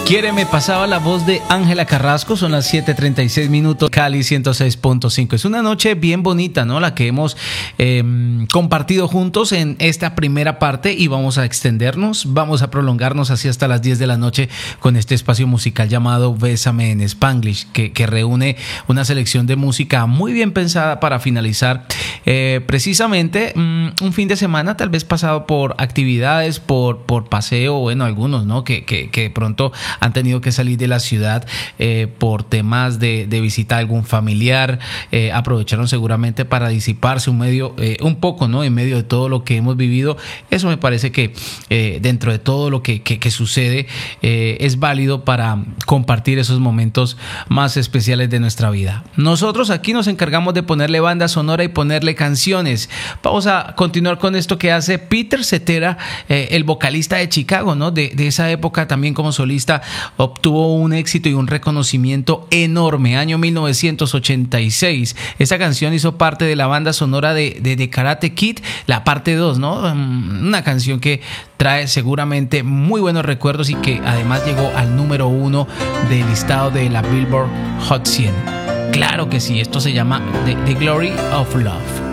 Quiere, me pasaba la voz de Ángela Carrasco. Son las 7:36 minutos. Cali 106.5. Es una noche bien bonita, ¿no? La que hemos compartido juntos en esta primera parte, y vamos a extendernos, vamos a prolongarnos así hasta las 10 de la noche con este espacio musical llamado Bésame en Spanglish, que reúne una selección de música muy bien pensada para finalizar precisamente un fin de semana tal vez pasado por actividades, por paseo, bueno, algunos, ¿no? Que de pronto han tenido que salir de la ciudad por temas de visitar a algún familiar. Aprovecharon seguramente para disiparse un poco, ¿no? En medio de todo lo que hemos vivido. Eso me parece que dentro de todo lo que sucede es válido para compartir esos momentos más especiales de nuestra vida. Nosotros aquí nos encargamos de ponerle banda sonora y ponerle canciones. Vamos a continuar con esto que hace Peter Cetera, el vocalista de Chicago, ¿no? De esa época también como solista. Obtuvo un éxito y un reconocimiento enorme. Año 1986. Esa canción hizo parte de la banda sonora de Karate Kid, la parte 2, ¿no? Una canción que trae seguramente muy buenos recuerdos y que además llegó al número 1 del listado de la Billboard Hot 100. Claro que sí, esto se llama The Glory of Love.